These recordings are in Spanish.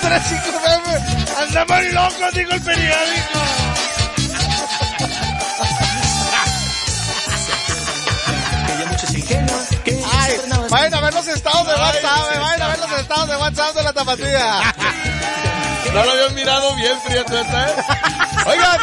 359. Andamos locos, dijo el periódico. Ay, vayan a ver los estados de WhatsApp, vayan a ver los estados de WhatsApp de la Tapatía. No lo habían mirado bien, Prieto, esta, ¿eh? Oiga,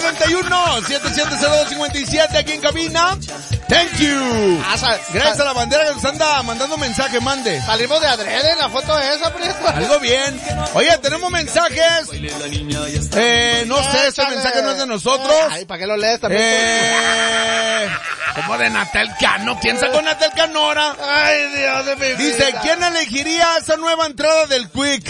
3331-770257 aquí en cabina. Thank you. Gracias a la bandera que nos anda mandando mensaje, mande. Salimos de adrede en la foto esa, Prieto. Algo bien. Oye, tenemos mensajes. No sé, este mensaje no es de nosotros. Ay, ¿para qué lo lees también? Como de Natal Cano. Piensa con Natal Canora. Ay, Dios de mi vida. Dice, ¿quién elegiría esa nueva entrada del Quick?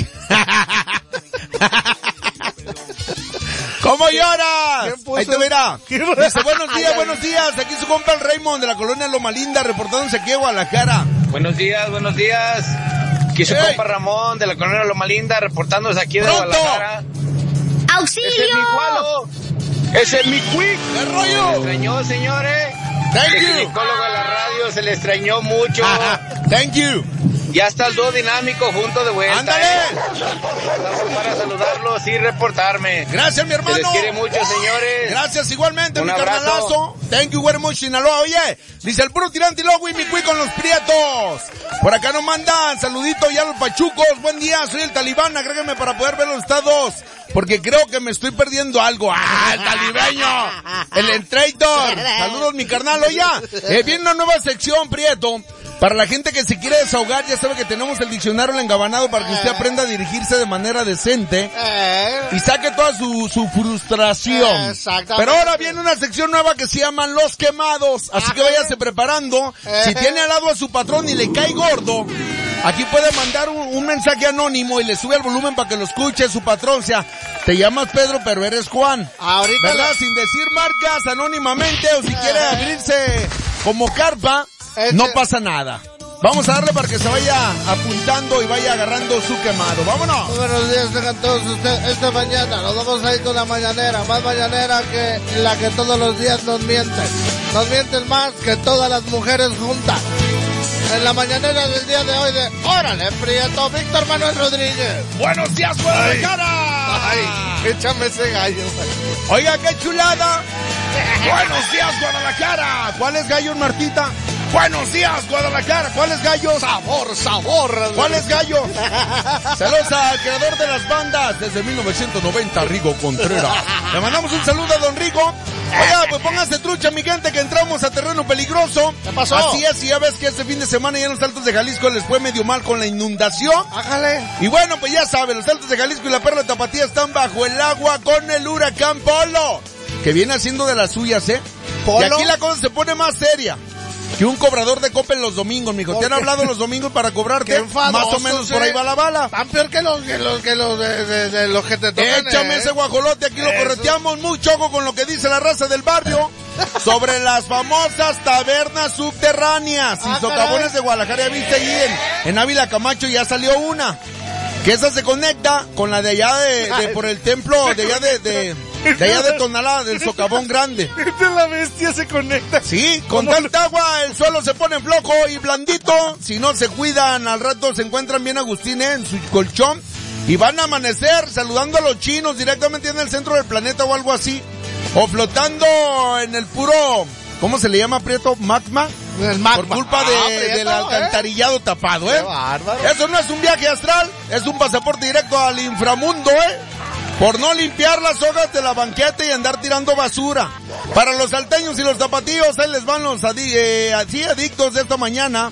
¿Cómo lloras? Ahí te verá. Dice, buenos días. Aquí su compa el Raymond de la colonia Loma Linda, reportándose aquí a Guadalajara. Buenos días. Aquí su compa Ramón de la colonia Loma Linda, reportándose aquí de Guadalajara. ¡Auxilio! ¡Ese es mi Gualo! ¡Ese es mi Quick! ¡Qué rollo! Se le extrañó, señores. Thank el you. ginecólogo de la radio se le extrañó mucho. Thank you. Ya está el dúo dinámico junto de vuelta. ¡Ándale! Para saludarlos y reportarme. Gracias, mi hermano. Se les quiere mucho, señores. Gracias igualmente, Un mi abrazo. carnalazo. Thank you very much, Sinaloa. Oye, dice el puro tirante y luego y mi Quick con los prietos. Por acá nos mandan saludito ya a los pachucos. Buen día, soy el Talibán. Agréguenme para poder ver los estados. Porque creo que me estoy perdiendo algo. ¡Ah, el talibeño! El Entrator. Saludos, mi carnal. Oye, viene una nueva sección, Prieto. Para la gente que se quiere desahogar, ya sabe que tenemos el diccionario El Engabanado para que usted aprenda a dirigirse de manera decente y saque toda su frustración. Exactamente. Pero ahora viene una sección nueva que se llama Los Quemados, así que váyase preparando. Si tiene al lado a su patrón y le cae gordo, aquí puede mandar un mensaje anónimo y le sube el volumen para que lo escuche su patrón. O sea, te llamas Pedro, pero eres Juan. Ahorita ¿verdad? Sin decir marcas, anónimamente, o si quiere abrirse como carpa, no pasa nada. Vamos a darle para que se vaya apuntando y vaya agarrando su quemado. ¡Vámonos! Muy buenos días, tengan todos ustedes. Esta mañana nos vamos a ir con la mañanera. Más mañanera que la que todos los días nos mienten. Nos mienten más que todas las mujeres juntas. En la mañanera del día de hoy de Órale, Prieto, Víctor Manuel Rodríguez. ¡Buenos días, Guadalajara! Ay, échame ese gallo. Oiga, qué chulada. ¡Buenos días, Guadalajara! ¿Cuál es gallo, Martita? ¡Buenos días, Guadalajara! ¿Cuál es gallo? Sabor. ¿Cuál es gallo? Saludos al creador de las bandas desde 1990, Rigo Contreras. Le mandamos un saludo a don Rigo. Oiga, pues pónganse trucha, mi gente, que entramos a terreno peligroso. ¿Qué pasó? Así es, y ya ves que este fin de semana ya en los Altos de Jalisco les fue medio mal con la inundación. Ájale. Y bueno, pues ya saben, los Altos de Jalisco y la Perla Tapatía están bajo el agua con el huracán Polo, que viene haciendo de las suyas, ¿eh? ¿Polo? Y aquí la cosa se pone más seria que un cobrador de Coppel los domingos, mijo. ¿Te han hablado los domingos para cobrarte? Más o menos por ahí va la bala. Tan peor que los de los que te tocan. Échame ese guajolote, aquí lo correteamos. Mucho ojo con lo que dice la raza del barrio sobre las famosas tabernas subterráneas y socavones de Guadalajara. Ya viste ahí en Ávila Camacho, ya salió una. Que esa se conecta con la de allá de por el templo, de allá de allá de Tonalá, del socavón grande. Esta la bestia se conecta. Sí, con tanta agua el suelo se pone flojo y blandito. Si no se cuidan, al rato se encuentran bien Agustín en su colchón y van a amanecer saludando a los chinos directamente en el centro del planeta o algo así. O flotando en el puro, ¿cómo se le llama, Prieto? ¿Magma? El magma. Por culpa del alcantarillado tapado, ¿eh? Qué bárbaro. Eso no es un viaje astral, es un pasaporte directo al inframundo, ¿eh? Por no limpiar las hojas de la banqueta y andar tirando basura. Para los salteños y los tapatíos, ahí les van los así adictos de esta mañana.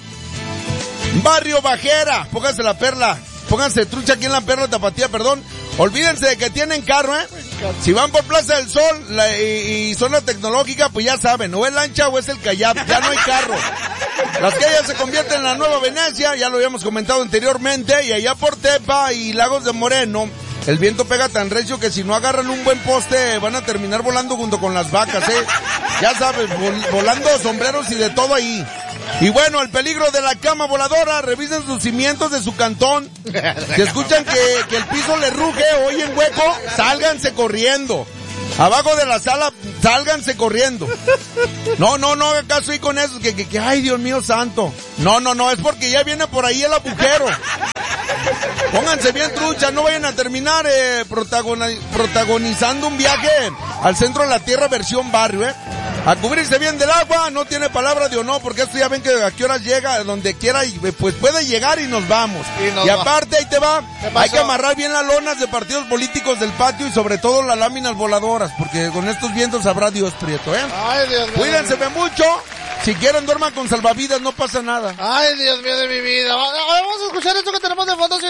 Barrio Bajera, pónganse la perla, pónganse trucha aquí en la Perla Tapatía, perdón. Olvídense de que tienen carro, ¿eh? Si van por Plaza del Sol y zona tecnológica, pues ya saben, o es Lancha o es el Callap, ya no hay carro. Las calles se convierten en la Nueva Venecia, ya lo habíamos comentado anteriormente, y allá por Tepa y Lagos de Moreno, el viento pega tan recio que si no agarran un buen poste van a terminar volando junto con las vacas, ¿eh? Ya sabes, volando sombreros y de todo ahí. Y bueno, el peligro de la cama voladora, revisen sus cimientos de su cantón. Si escuchan que el piso le ruge o oyen hueco, sálganse corriendo. Abajo de la sala, sálganse corriendo. No haga caso ahí con eso, que ay, Dios mío santo. No, es porque ya viene por ahí el agujero. Pónganse bien truchas, no vayan a terminar protagonizando un viaje al centro de la tierra versión barrio, A cubrirse bien del agua, no tiene palabra de o no, porque esto ya ven que a qué horas llega, donde quiera, y pues puede llegar y nos vamos. Y aparte, ahí te va, hay que amarrar bien las lonas de partidos políticos del patio y sobre todo las láminas voladoras, porque con estos vientos sabrá Dios, Prieto, Ay, Dios mío. Cuídense mucho. Si quieren, duerman con salvavidas, no pasa nada. Ay, Dios mío de mi vida. Vamos a escuchar esto que tenemos de fondo.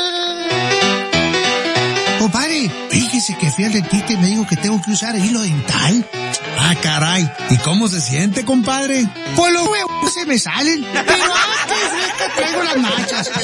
Compadre, fíjese que fui al dentista y me dijo que tengo que usar hilo dental. Ah, caray. ¿Y cómo se siente, compadre? Pues los huevos se me salen. Pero antes es que traigo las manchas.